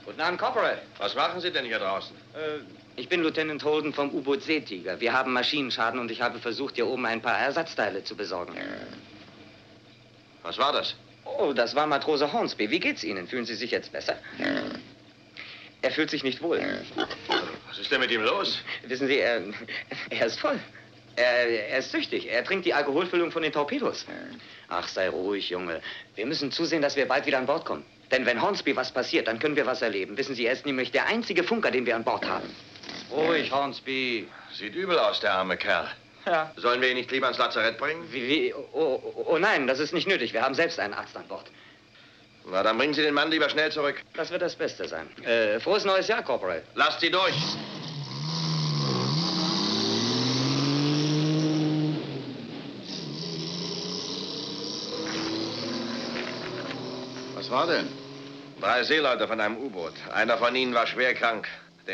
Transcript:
Guten Abend, Corporal. Was machen Sie denn hier draußen? Ich bin Lieutenant Holden vom U-Boot Seetiger. Wir haben Maschinenschaden und ich habe versucht, hier oben ein paar Ersatzteile zu besorgen. Was war das? Oh, das war Matrose Hornsby. Wie geht's Ihnen? Fühlen Sie sich jetzt besser? Er fühlt sich nicht wohl. Was ist denn mit ihm los? Wissen Sie, er ist voll. Er ist süchtig. Er trinkt die Alkoholfüllung von den Torpedos. Ach, sei ruhig, Junge. Wir müssen zusehen, dass wir bald wieder an Bord kommen. Denn wenn Hornsby was passiert, dann können wir was erleben. Wissen Sie, er ist nämlich der einzige Funker, den wir an Bord haben. Ruhig, Hornsby. Sieht übel aus, der arme Kerl. Ja. Sollen wir ihn nicht lieber ins Lazarett bringen? Wie? Oh, nein, das ist nicht nötig. Wir haben selbst einen Arzt an Bord. Na, dann bringen Sie den Mann lieber schnell zurück. Das wird das Beste sein. Frohes neues Jahr, Corporal. Lasst sie durch. Was war denn? 3 Seeleute von einem U-Boot. Einer von ihnen war schwer krank.